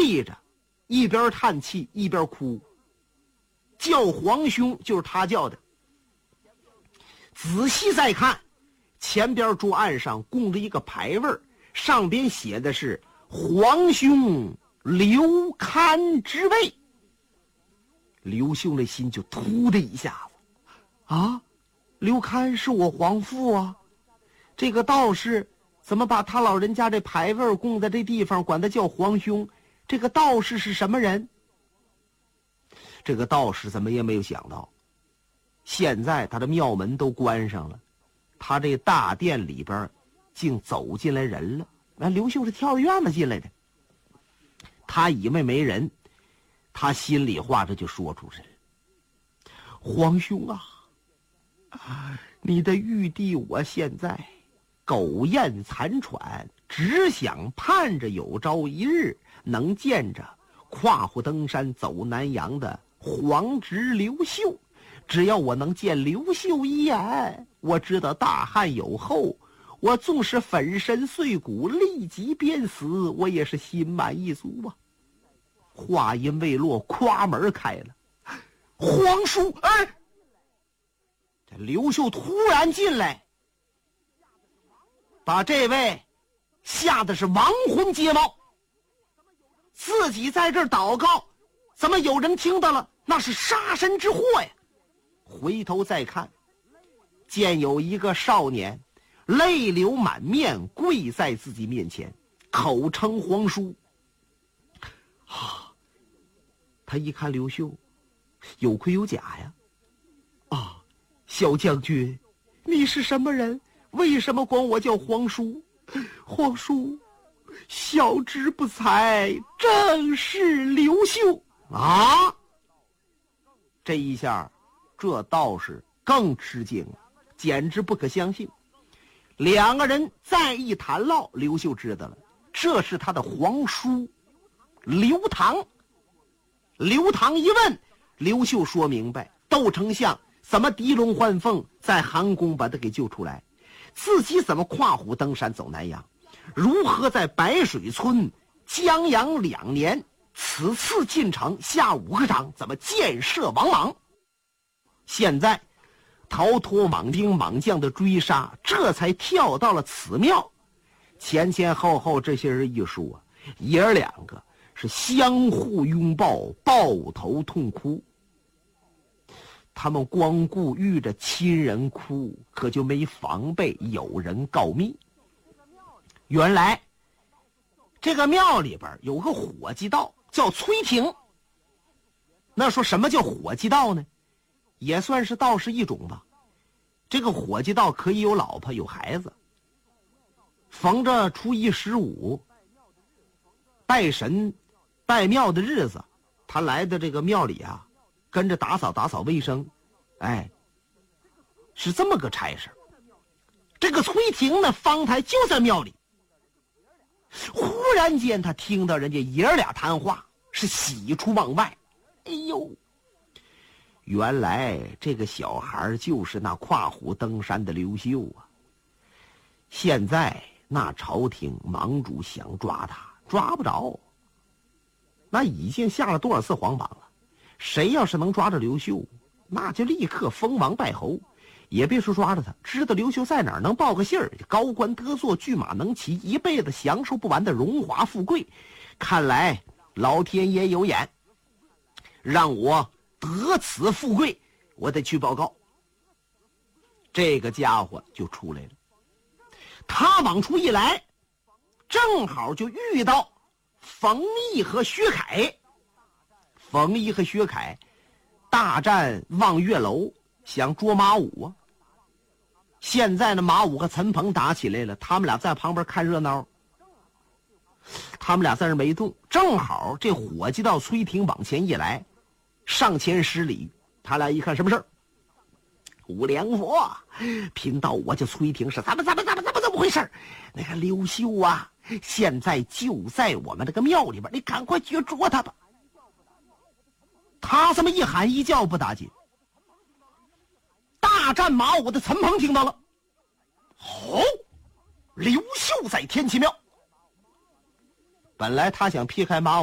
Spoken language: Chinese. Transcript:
跪着，一边叹气一边哭，叫皇兄就是他叫的。仔细再看，前边桌案上供着一个牌位，上边写的是皇兄刘堪之位。刘秀的心就突的一下子，啊，刘堪是我皇父啊，这个道士怎么把他老人家这牌位供在这地方，管他叫皇兄？这个道士是什么人？这个道士怎么也没有想到，现在他的庙门都关上了，他这大殿里边竟走进来人了。那刘秀是跳着院子进来的，他以为没人，他心里话这就说出来了：皇兄啊，你的玉帝我现在苟延残喘，只想盼着有朝一日能见着跨虎登山走南阳的皇侄刘秀。只要我能见刘秀一眼，我知道大汉有后，我纵是粉身碎骨立即鞭死，我也是心满意足啊。话音未落，夸门开了，皇叔儿！这刘秀突然进来，把这位吓得是亡魂皆冒。自己在这儿祷告，怎么有人听到了？那是杀身之祸呀！回头再看，见有一个少年泪流满面跪在自己面前，口称皇叔。他一看刘秀，有盔有甲呀。小将军，你是什么人？为什么管我叫皇叔？皇叔，小侄不才，正是刘秀啊！这一下，这道士更吃惊了，简直不可相信。两个人再一谈唠，刘秀知道了，这是他的皇叔刘唐。刘唐一问，刘秀说明白，窦丞相怎么狄龙换凤，在行宫把他给救出来，自己怎么跨虎登山走南阳，如何在白水村江阳2年，此次进城下5个掌，怎么箭射王莽，现在逃脱莽兵莽将的追杀，这才跳到了此庙。前前后后这些人一说，爷儿两个是相互拥抱，抱头痛哭。他们光顾遇着亲人哭，可就没防备有人告密。原来这个庙里边有个伙计道叫崔廷。那说什么叫伙计道呢？也算是道士一种吧。这个伙计道可以有老婆有孩子，逢着初一15拜神拜庙的日子，他来的这个庙里啊，跟着打扫卫生，是这么个差事。这个崔廷呢，方台就在庙里，忽然间他听到人家爷儿俩谈话，是喜出望外。哎呦，原来这个小孩就是那跨虎登山的刘秀啊！现在那朝廷莽主想抓他，抓不着。那已经下了多少次皇榜了？谁要是能抓着刘秀，那就立刻封王拜侯。也别说抓着他，知道刘秀在哪儿，能报个信儿，高官得坐，骏马能骑，一辈子享受不完的荣华富贵。看来老天爷有眼，让我得此富贵，我得去报告。这个家伙就出来了，他往出一来，正好就遇到冯异和薛凯。冯异和薛凯大战望月楼，想捉马武啊。现在呢，马武和陈鹏打起来了，他们俩在旁边看热闹。他们俩在这没动，正好这伙计到崔廷往前一来，上前施礼。他俩一看，什么事儿？五梁佛贫道我叫崔廷，是怎么回事？那个刘秀啊，现在就在我们这个庙里边，你赶快去捉他吧。他这么一喊一叫不打紧，大战马武的陈鹏听到了，刘秀在天齐庙。本来他想劈开马武